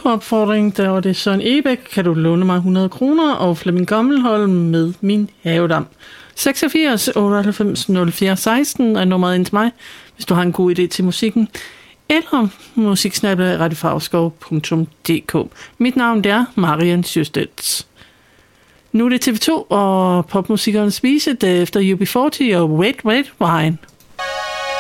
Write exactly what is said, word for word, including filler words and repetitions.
juleopfordring, der var det Søren Ebæk, kan du låne mig hundrede kroner, og Flemming Gammelholm med Min Havedam. seksogfirs otteoghalvfems nul fire seksten er nummeret ind til mig, hvis du har en god idé til musikken, eller musiksnabel radiofarskov punktum d k. Mit navn er Marian Sjøstedts. Nu er det T V to og popmusikernes vise, der efter U B fyrre og Wait Wait Wine.